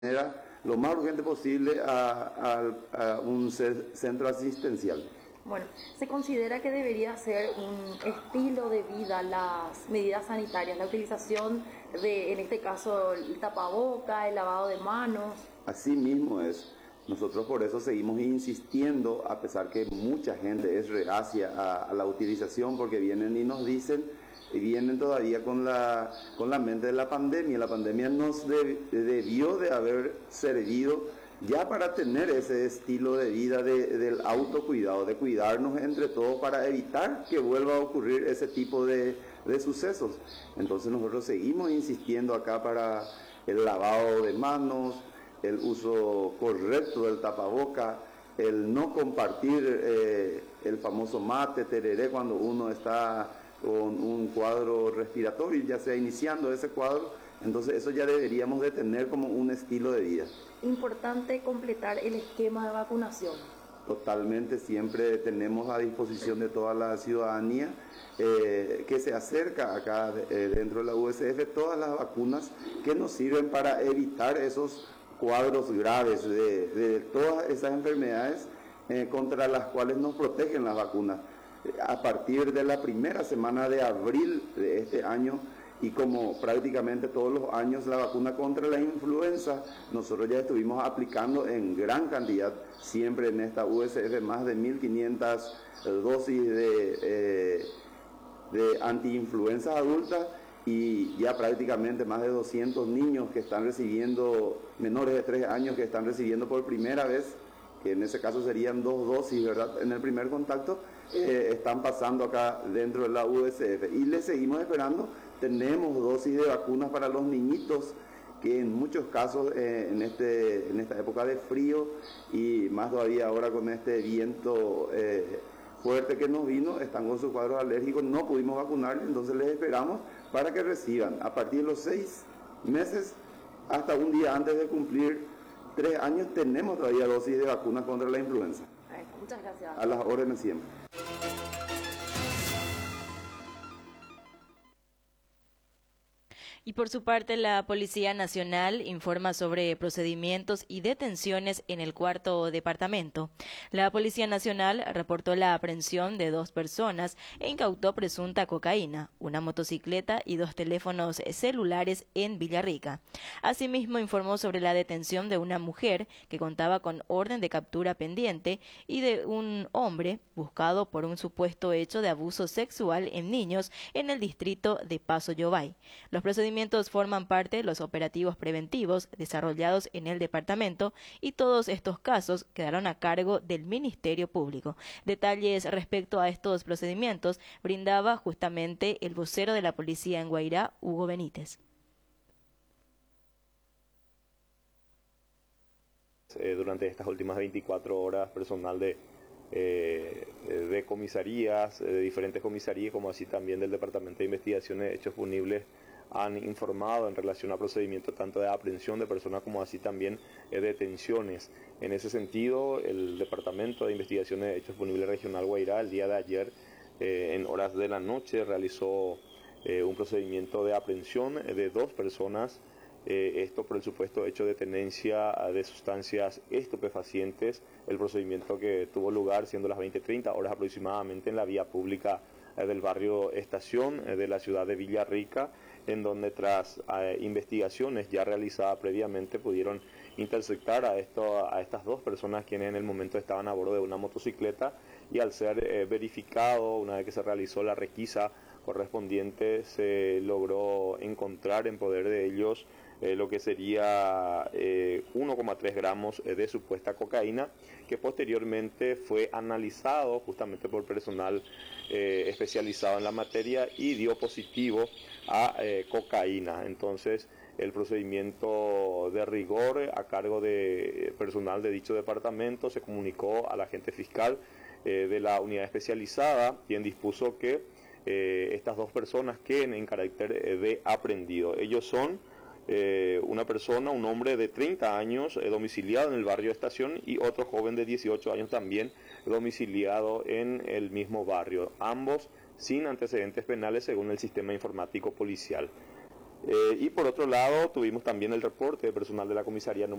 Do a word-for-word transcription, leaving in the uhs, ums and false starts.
manera lo más urgente posible a, a, a un centro asistencial. Bueno, ¿se considera que debería ser un estilo de vida las medidas sanitarias, la utilización de, en este caso, el tapaboca, el lavado de manos? Así mismo es. Nosotros por eso seguimos insistiendo, a pesar que mucha gente es reacia a, a la utilización, porque vienen y nos dicen, y vienen todavía con la, con la mente de la pandemia. La pandemia nos de, debió de haber servido ya para tener ese estilo de vida de, del autocuidado, de cuidarnos entre todos para evitar que vuelva a ocurrir ese tipo de, de sucesos. Entonces nosotros seguimos insistiendo acá para el lavado de manos, el uso correcto del tapaboca, el no compartir eh, el famoso mate, tereré, cuando uno está con un cuadro respiratorio, ya sea iniciando ese cuadro. Entonces eso ya deberíamos de tener como un estilo de vida. Importante completar el esquema de vacunación. Totalmente, siempre tenemos a disposición de toda la ciudadanía eh, que se acerca acá eh, dentro de la U S F todas las vacunas que nos sirven para evitar esos cuadros graves de, de todas esas enfermedades eh, contra las cuales nos protegen las vacunas. A partir de la primera semana de abril de este año, y como prácticamente todos los años la vacuna contra la influenza, nosotros ya estuvimos aplicando en gran cantidad, siempre en esta U S F, más de mil quinientas dosis de, eh, de antiinfluenza adultas, y ya prácticamente más de doscientos niños que están recibiendo, menores de tres años que están recibiendo por primera vez, que en ese caso serían dos dosis, ¿verdad?, en el primer contacto, eh, están pasando acá dentro de la U S F. Y les seguimos esperando. Tenemos dosis de vacunas para los niñitos, que en muchos casos eh, en, este, en esta época de frío, y más todavía ahora con este viento eh, fuerte que nos vino, están con sus cuadros alérgicos, no pudimos vacunarles, entonces les esperamos para que reciban a partir de los seis meses hasta un día antes de cumplir tres años. Tenemos todavía dosis de vacunas contra la influenza. Muchas gracias. A las órdenes siempre. Y por su parte, la Policía Nacional informa sobre procedimientos y detenciones en el cuarto departamento. La Policía Nacional reportó la aprehensión de dos personas e incautó presunta cocaína, una motocicleta y dos teléfonos celulares en Villarrica. Asimismo, informó sobre la detención de una mujer que contaba con orden de captura pendiente y de un hombre buscado por un supuesto hecho de abuso sexual en niños en el distrito de Paso Yobay. Los procedimientos forman parte de los operativos preventivos desarrollados en el departamento, y todos estos casos quedaron a cargo del Ministerio Público. Detalles respecto a estos procedimientos brindaba justamente el vocero de la policía en Guairá, Hugo Benítez. Eh, durante estas últimas veinticuatro horas, personal de Eh, de comisarías, de diferentes comisarías, como así también del Departamento de Investigaciones de Hechos Punibles, han informado en relación a procedimientos tanto de aprehensión de personas como así también eh, detenciones. En ese sentido, el Departamento de Investigaciones de Hechos Punibles Regional Guairá, el día de ayer, eh, en horas de la noche, realizó eh, un procedimiento de aprehensión de dos personas. Eh, esto por el supuesto hecho de tenencia de sustancias estupefacientes, el procedimiento que tuvo lugar siendo las veinte treinta horas aproximadamente en la vía pública eh, del barrio Estación eh, de la ciudad de Villarrica, en donde tras eh, investigaciones ya realizadas previamente pudieron interceptar a, esto, a estas dos personas quienes en el momento estaban a bordo de una motocicleta, y al ser eh, verificado, una vez que se realizó la requisa correspondiente, se logró encontrar en poder de ellos Eh, lo que sería eh, uno coma tres gramos eh, de supuesta cocaína, que posteriormente fue analizado justamente por personal eh, especializado en la materia y dio positivo a eh, cocaína. Entonces, el procedimiento de rigor a cargo de personal de dicho departamento se comunicó al agente fiscal eh, de la unidad especializada, quien dispuso que eh, estas dos personas queden en carácter eh, de aprehendido. Ellos son Eh, una persona, un hombre de treinta años, eh, domiciliado en el barrio Estación, y otro joven de dieciocho años también domiciliado en el mismo barrio, ambos sin antecedentes penales según el sistema informático policial. Eh, y por otro lado, tuvimos también el reporte de personal de la comisaría número